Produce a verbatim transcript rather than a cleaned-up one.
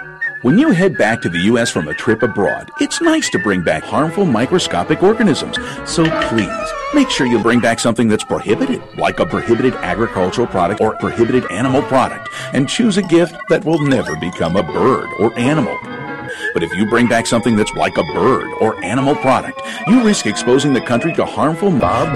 When you head back to the U S from a trip abroad, it's nice to bring back harmful microscopic organisms. So please, make sure you bring back something that's prohibited, like a prohibited agricultural product or prohibited animal product, and choose a gift that will never become a bird or animal. But if you bring back something that's like a bird or animal product, you risk exposing the country to harmful... Bob